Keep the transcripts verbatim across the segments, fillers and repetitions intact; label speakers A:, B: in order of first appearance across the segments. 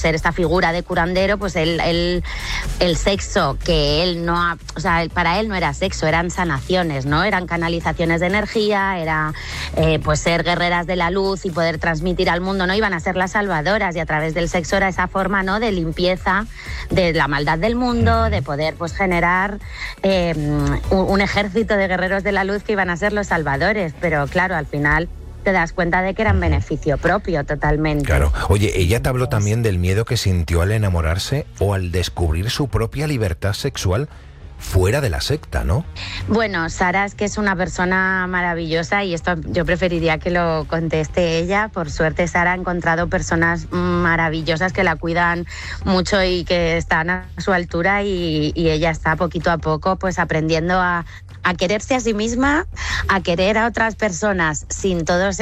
A: ser esta figura de curandero, pues él, él, el sexo que él no, ha, o sea, para él no era sexo, eran sanaciones, ¿no? Eran canalizaciones de energía, era eh, pues ser guerreras de la luz y poder transmitir al mundo, ¿no? Iban a ser las salvadoras y a través del sexo era esa forma, ¿no? De limpieza de la maldad del mundo, de poder pues generar eh, un, un ejército de guerreros de la luz que iban a ser los salvadores, pero claro, al final te das cuenta de que eran beneficio propio totalmente.
B: Claro. Oye, ella te habló también del miedo que sintió al enamorarse o al descubrir su propia libertad sexual fuera de la secta, ¿no?
A: Bueno, Sara es que es una persona maravillosa y esto yo preferiría que lo conteste ella. Por suerte, Sara ha encontrado personas maravillosas que la cuidan mucho y que están a su altura y, y ella está poquito a poco pues aprendiendo a a quererse a sí misma, a querer a otras personas sin todos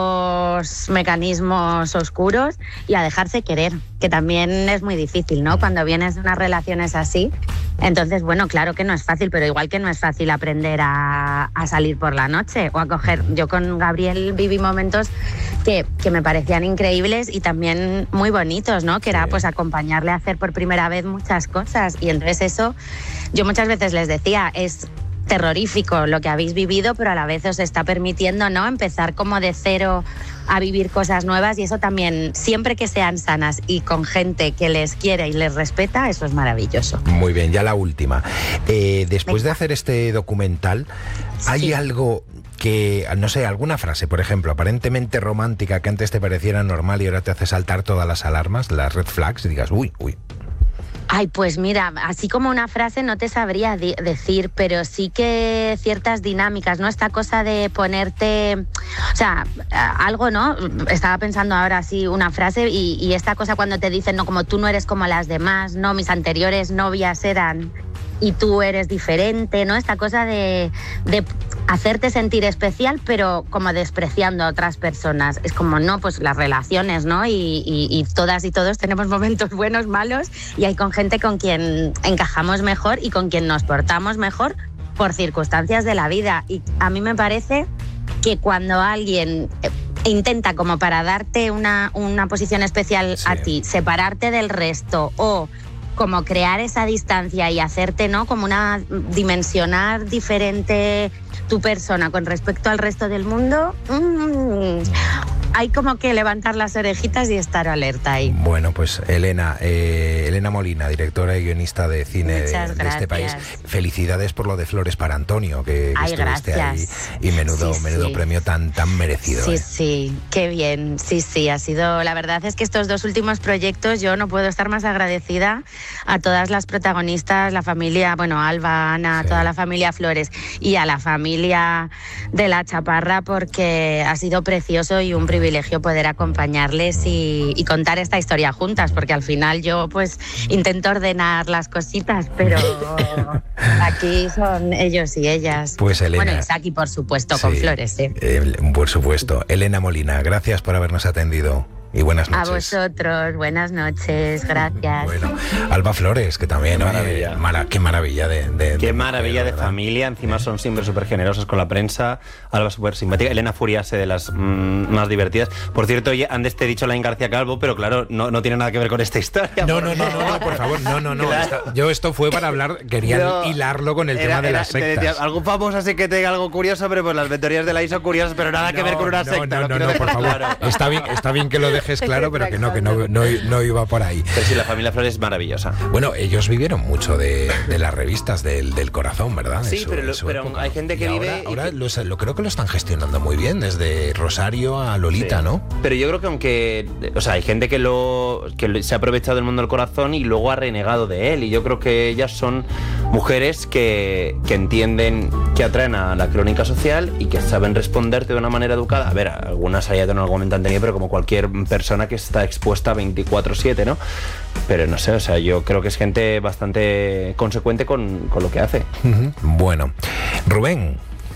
A: estos mecanismos oscuros y a dejarse querer, que también es muy difícil, ¿no? Cuando vienes de unas relaciones así. Entonces, bueno, claro que no es fácil, pero igual que no es fácil aprender a, a salir por la noche o a coger... Yo con Gabriel viví momentos que, que me parecían increíbles y también muy bonitos, ¿no? Que era pues acompañarle a hacer por primera vez muchas cosas. Y entonces eso, yo muchas veces les decía, es terrorífico lo que habéis vivido, pero a la vez os está permitiendo, ¿no? Empezar como de cero a vivir cosas nuevas y eso también, siempre que sean sanas y con gente que les quiere y les respeta, eso es maravilloso.
B: Muy bien, ya la última. Eh, después Venga. de hacer este documental, ¿hay sí. algo que, no sé, alguna frase, por ejemplo, aparentemente romántica que antes te pareciera normal y ahora te hace saltar todas las alarmas, las red flags, y digas, uy, uy?
A: Ay, pues mira, así como una frase no te sabría di- decir, pero sí que ciertas dinámicas, ¿no? Esta cosa de ponerte, o sea, algo, ¿no? Estaba pensando ahora así una frase y, y esta cosa cuando te dicen, no, como tú no eres como las demás, ¿no? Mis anteriores novias eran y tú eres diferente, ¿no? Esta cosa de, de hacerte sentir especial, pero como despreciando a otras personas. Es como, no, pues las relaciones, ¿no? Y, y, y todas y todos tenemos momentos buenos, malos, y hay con gente con quien encajamos mejor y con quien nos portamos mejor por circunstancias de la vida. Y a mí me parece que cuando alguien intenta como para darte una, una posición especial sí. a ti, separarte del resto o como crear esa distancia y hacerte, ¿no? Como una dimensionar diferente tu persona con respecto al resto del mundo, mmm, hay como que levantar las orejitas y estar alerta ahí.
B: Bueno, pues Elena, eh, Elena Molina, directora y guionista de cine de, de este país. Felicidades por lo de Flores para Antonio, que, que
A: Ay,
B: estuviste
A: gracias.
B: ahí y menudo,
A: sí,
B: menudo
A: sí.
B: premio tan, tan merecido.
A: Sí,
B: ¿eh?
A: sí, qué bien. Sí, sí, ha sido, la verdad es que estos dos últimos proyectos yo no puedo estar más agradecida a todas las protagonistas, la familia, bueno, Alba, Ana, sí. toda la familia Flores y a la familia de La Chaparra, porque ha sido precioso y un privilegio poder acompañarles y, y contar esta historia juntas, porque al final yo pues intento ordenar las cositas, pero aquí son ellos y ellas.
B: Pues Elena.
A: Bueno, y Saki, por supuesto,
B: sí,
A: con Flores. ¿eh?
B: Eh, por supuesto. Elena Molina, gracias por habernos atendido. Y buenas noches.
A: A vosotros, buenas noches, gracias.
B: Bueno, Alba Flores, que también, qué maravilla, oye, mara, qué maravilla de, de
C: Qué
B: de
C: maravilla
B: mujer,
C: de familia, encima son siempre súper generosas con la prensa. Alba súper simpática, Elena Furiase de las mmm, más divertidas. Por cierto, oye, antes te he dicho Laín García Calvo, pero claro, no, no tiene nada que ver con esta historia.
B: No, no, no, no, no, por favor, no, no, no.
C: Claro.
B: Esta, yo esto fue para hablar, quería no, hilarlo con el
C: era,
B: tema de
C: era,
B: las sectas.
C: Decía, algún famoso así que te diga algo curioso, pero pues las mentorías de la I S O curiosas, pero nada
B: no,
C: que ver con una
B: no,
C: secta.
B: No, no, no, no, por favor. Claro. Está bien, está bien que lo dejes claro, pero que no, que no, no, no iba por ahí.
C: Pero sí, la familia Flores es maravillosa.
B: Bueno, ellos vivieron mucho de, de las revistas del, del corazón, ¿verdad?
C: Sí,
B: su,
C: pero, lo, pero hay gente que
B: y
C: vive...
B: Ahora, ahora
C: que...
B: lo, lo creo que lo están gestionando muy bien, desde Rosario a Lolita, sí. ¿no?
C: Pero yo creo que aunque... O sea, hay gente que, lo, que se ha aprovechado del mundo del corazón y luego ha renegado de él. Y yo creo que ellas son mujeres que, que entienden que atraen a la crónica social y que saben responderte de una manera educada. A ver, algunas hay en algún momento han tenido, pero como cualquier persona que está expuesta veinticuatro siete, ¿no? Pero no sé, o sea, yo creo que es gente bastante consecuente con, con lo que hace.
B: Uh-huh. Bueno, Rubén,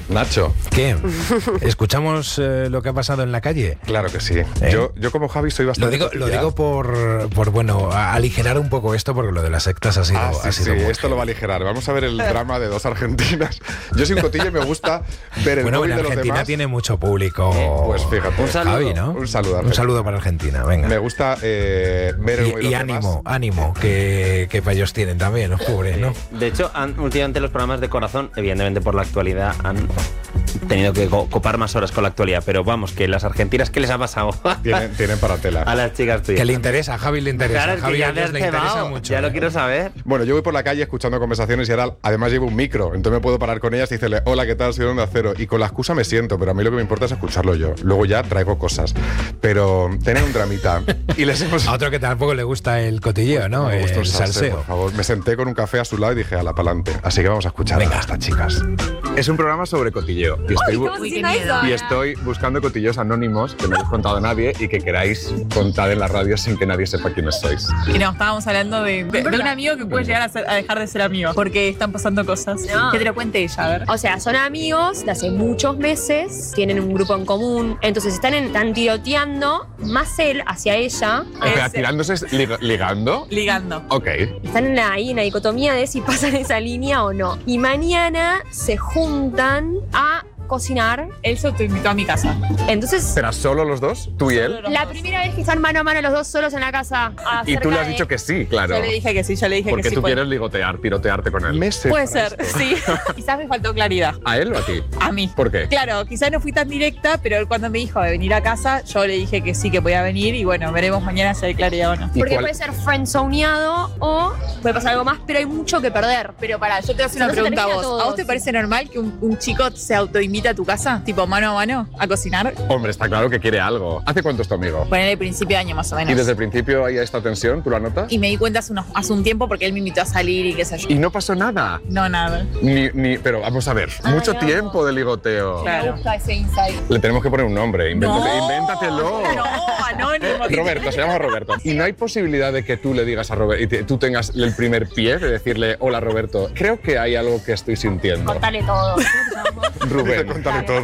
D: Nacho.
B: ¿Qué? ¿Escuchamos eh, lo que ha pasado en la calle?
D: Claro que sí.
B: ¿Eh?
D: Yo, yo como Javi soy bastante...
B: Lo digo, lo digo por, por, bueno, a- aligerar un poco esto, porque lo de las sectas ha sido...
D: Ah, sí,
B: ha sido
D: sí,
B: muy
D: esto lo va a
B: heavy.
D: aligerar. Vamos a ver el drama de dos argentinas. Yo soy un cotillo y me gusta ver el
B: Bueno,
D: móvil
B: en
D: de los
B: Argentina
D: demás.
B: tiene mucho público.
D: Pues fíjate.
C: Un saludo.
B: Javi, ¿no?
D: Un saludo a
B: Un
D: Argentina.
B: saludo para Argentina, venga.
D: Me gusta eh, ver el móvil
B: Y,
D: de
B: y
D: los
B: ánimo,
D: demás.
B: ánimo, que, que para ellos tienen también, los pobres, ¿no?
C: De hecho, han- últimamente los programas de corazón, evidentemente por la actualidad, han tenido que co- copar más horas con la actualidad. Pero vamos, que las argentinas, ¿qué les ha pasado?
D: Tienen, tienen para tela.
C: A las chicas tuyas.
B: Que le interesa, a Javi le interesa.
C: Claro,
B: a
C: es que
B: Javi
C: ya
B: a
C: me
B: ellos
C: has
B: le interesa
C: cebado,
B: mucho.
C: ya lo
B: ¿eh?
C: quiero saber.
D: Bueno, yo voy por la calle escuchando conversaciones y ahora además llevo un micro, entonces me puedo parar con ellas y decirle, hola, ¿qué tal? Soy de Onda Cero. Y con la excusa me siento, pero a mí lo que me importa es escucharlo yo. Luego ya traigo cosas. Pero tener un dramita. Y les hemos...
B: A otro que tampoco le gusta el cotilleo, ¿no?
D: Me gusta
B: El
D: un salseo,
B: salseo.
D: por favor. Me senté con un café a su lado y dije, ala, pa'lante. Así que vamos a escuchar
B: Venga.
D: a estas chicas. Es un programa sobre cotilleo. Y estoy, bu-
E: Uy, qué miedo.
D: y estoy buscando cotilleos anónimos que no habéis contado a nadie y que queráis contar en la radio sin que nadie sepa quiénes sois.
E: Y no, estábamos hablando de, de, de un amigo que puede llegar a, ser- a dejar de ser amigo porque están pasando cosas.
F: No.
E: Que te lo cuente ella, a ver.
F: O sea, son amigos de hace muchos meses, tienen un grupo en común, entonces están, en- están tiroteando, más él hacia ella,
D: Espera,
E: Es-
D: tirándose, es lig- ligando.
E: Ligando.
D: Ok.
F: están en la- ahí en la dicotomía de si pasan esa línea o no. Y mañana se juntan a cocinar,
E: Él se te invitó a mi casa.
F: entonces...
D: ¿Será solo los dos? ¿Tú y él?
F: La primera vez que están mano a mano los dos solos en la casa.
D: Y tú le has
F: de-
D: dicho que sí, claro.
E: Yo le dije que sí, yo le dije
D: Porque
E: que sí.
D: tú
E: puede-
D: quieres ligotear, tirotearte con él. Meses
E: Puede
D: para
E: ser,
D: esto.
E: sí. Quizás me faltó claridad.
D: ¿A él o a ti?
E: A mí.
D: ¿Por qué?
E: Claro, quizás no fui tan directa, pero él cuando me dijo de venir a casa, yo le dije que sí, que podía venir y bueno, veremos mañana si hay claridad o no.
D: ¿Y
F: Porque
D: cuál-
F: puede ser friendzoneado o puede pasar algo más, pero hay mucho que perder.
E: Pero pará, yo te voy a hacer una
F: No se
E: pregunta a
F: termina
E: vos.
F: todo,
E: ¿A vos te
F: sí.
E: parece normal que un, un chico se autoinvite a tu casa? Tipo mano a mano, a cocinar.
D: Hombre, está claro que quiere algo. ¿Hace cuánto es tu amigo?
E: Ponele principio de año más o menos.
D: Y desde el principio hay esta tensión, ¿tú la notas?
E: Y me di cuenta hace, unos- hace un tiempo porque él me invitó a salir y qué sé yo.
D: Y no pasó nada.
E: No, nada.
D: Ni, ni, pero vamos a ver, mucho
F: no.
D: tiempo de ligoteo.
E: Claro.
F: Me gusta ese insight.
D: Le tenemos que poner un nombre, invéntate,
E: No.
D: invéntatelo.
E: No, anónimo.
D: Roberto, se llama Roberto. Y no hay posibilidad de que tú le digas a Roberto y te- tú tengas el primer pie de decirle, hola Roberto, creo que hay algo que estoy sintiendo.
F: Contale todo.
D: Rubén, cuéntame todo.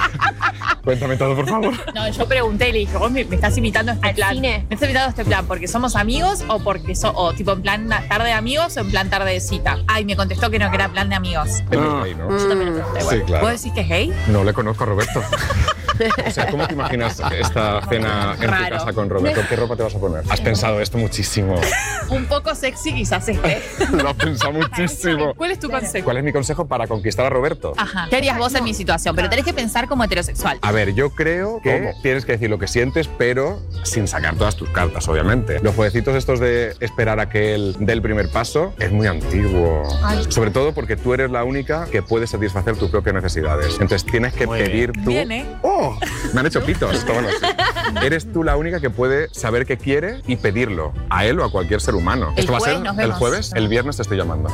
D: Cuéntame todo, por favor.
E: No, yo pregunté y le dije, vos me, me estás invitando a este
F: ¿Al
E: plan.
F: cine?
E: ¿Me estás invitando a este plan porque somos amigos o porque so, o tipo en plan na- tarde de amigos o en plan tarde de cita? Ay, me contestó que no, que era plan de amigos.
D: Él
C: Ah.
D: es gay, ¿no?
E: Yo también le pregunté,
D: Sí,
E: bueno.
D: claro.
E: ¿Vos decís que es gay?
D: No le conozco a Roberto. O sea, ¿cómo te imaginas esta cena en tu
E: Raro.
D: casa con Roberto? ¿Qué ropa te vas a poner? Has pensado esto muchísimo.
E: Un poco sexy quizás este.
D: Lo has pensado muchísimo.
E: ¿Cuál es tu consejo?
D: ¿Cuál es mi consejo para conquistar a Roberto?
E: Ajá. ¿Qué harías vos en mi situación? Pero tenés que pensar como heterosexual.
D: A ver, yo creo que tienes que decir lo que sientes, pero sin sacar todas tus cartas, obviamente. Los jueguecitos estos de esperar a que él dé el primer paso es muy antiguo. Sobre todo porque tú eres la única que puede satisfacer tus propias necesidades. Entonces tienes que
C: Muy
D: pedir tú...
E: Viene.
D: ¡Oh! Me han hecho pitos. Esto, bueno, sí. Eres tú la única que puede saber qué quiere y pedirlo. A él o a cualquier ser humano.
E: El
D: Esto va a
E: jueves
D: ser
E: nos
D: el
E: vemos.
D: jueves. El viernes te estoy llamando.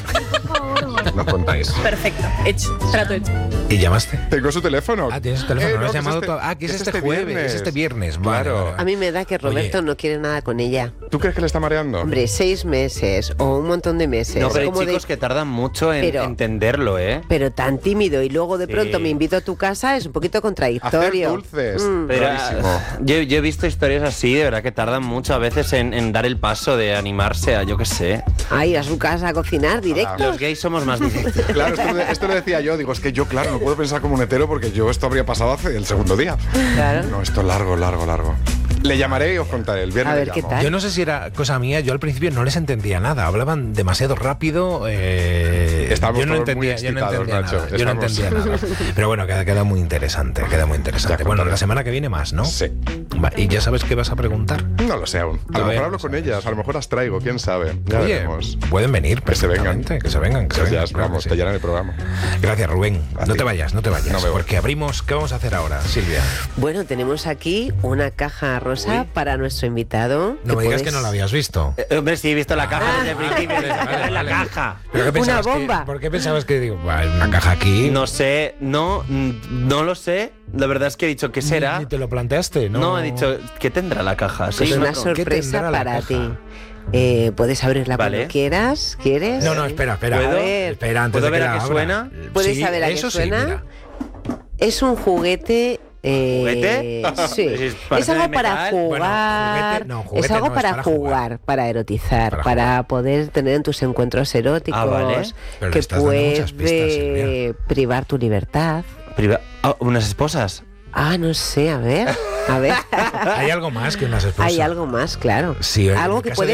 D: Nos contáis.
E: Perfecto. Hecho. Trato hecho.
B: ¿Y llamaste?
D: Tengo su teléfono.
B: Ah, tienes el teléfono,
D: Eh,
B: no,
D: no,
B: has
D: que es
B: llamado
D: este-
B: todo. Ah, que es,
D: es
B: este,
D: este
B: jueves,
D: viernes.
B: es este viernes. Vale,
D: Claro.
B: vale, vale.
G: A mí me da que Roberto
B: Oye.
G: no quiere nada con ella.
D: ¿Tú crees que le está mareando?
G: Hombre, seis meses o un montón de meses.
C: No, pero hay
G: como de-
C: chicos que tardan mucho en
G: Pero-
C: entenderlo, ¿eh?
G: pero tan tímido y luego de
C: Sí.
G: pronto me invito a tu casa es un poquito
D: Hacer
G: contradictorio.
D: dulces.
G: Mm.
C: Pero
D: Rarísimo.
C: ah, yo, yo he visto historias así, de verdad que tardan mucho a veces en, en dar el paso de animarse a, yo qué sé.
G: A ir a su casa a cocinar directo.
C: Los gays somos más difíciles.
D: Claro, esto, lo- esto lo decía yo. Digo, es que yo, claro, no puedo pensar como un hetero porque yo esto habría pasado hace el segundo día.
G: Claro.
D: No, esto es largo, largo, largo. Le llamaré y os contaré. El viernes
G: A ver
D: le
G: qué
D: llamo.
G: tal.
B: Yo no sé si era cosa mía, yo al principio no les entendía nada, hablaban demasiado rápido. Eh,
D: Estábamos
B: yo no
D: todos muy
B: entendía, yo no
D: excitados,
B: entendía
D: Nacho,
B: nada. Yo no
D: estamos.
B: entendía nada. Pero bueno, queda, queda muy interesante, queda muy interesante.
D: Ya
B: Bueno,
D: contaré.
B: la semana que viene más, ¿no?
D: Sí.
B: Va, ¿y ya sabes qué vas a preguntar?
D: No lo sé aún. A
B: A
D: lo
B: ver,
D: mejor hablo con ellas, a lo mejor las traigo, quién sabe. Ya
B: Oye,
D: veremos.
B: pueden venir,
D: Que se vengan.
B: perfectamente, que se vengan, que se
D: Pues
B: vengan.
D: ya,
B: claro
D: vamos,
B: que
D: te
B: sí.
D: llenan el programa.
B: Gracias, Rubén.
D: A
B: No
D: ti.
B: te vayas, no te vayas.
D: No me voy.
B: Porque abrimos. ¿Qué vamos a hacer ahora, Silvia?
G: Bueno, tenemos aquí una caja rosa
B: Uy.
G: para nuestro invitado.
B: No me digas
G: puedes-
B: que no la habías visto.
C: Eh, Hombre, sí, he visto la caja desde el principio.
B: Vale,
C: desde
B: vale,
C: en la
B: vale.
C: caja.
B: ¿Pero qué
G: Una
B: pensabas que-
G: bomba.
B: ¿Por qué pensabas que digo, "Buah, una caja aquí?
C: No sé, no, mm, no lo sé. La verdad es que he dicho, ¿qué será?
B: Ni te lo planteaste, ¿no?
C: No, he dicho, ¿qué tendrá la caja? Sí,
G: Pues
C: una
G: una
C: pregunta.
B: ¿Qué
G: sorpresa
B: tendrá la
G: para
B: caja?
G: ti. Eh, puedes abrirla
C: Vale.
G: cuando quieras. ¿Quieres?
B: No, no, espera, espera.
C: ¿Puedo?
B: Espera, antes
C: ¿Puedo
B: de
C: ver
B: que
C: a
B: la
C: qué
B: abra.
C: suena?
G: ¿Puedes
B: Sí,
G: saber a qué
B: eso sí,
G: suena?
B: mira.
G: Es un juguete. Eh,
C: ¿Juguete?
G: Sí.
C: ¿Es
G: Es
C: parte
G: algo
C: de
G: para
C: metal?
G: jugar.
B: Bueno, juguete no, juguete
G: es algo
B: no, es
G: para,
B: para
G: jugar,
B: jugar.
G: para erotizar,
B: Para
G: para,
B: jugar.
G: poder tener en tus encuentros eróticos.
C: Ah, vale.
B: Pero le
G: que
B: estás dando muchas
G: puede
B: pistas, Silvia.
G: privar tu libertad.
C: Priva- ah, ¿Unas esposas?
G: Ah, no sé, a ver. A ver.
B: Hay algo más que unas esposas.
G: Hay algo más, claro.
B: Sí, en
G: algo
B: el
G: que
B: caso
G: puede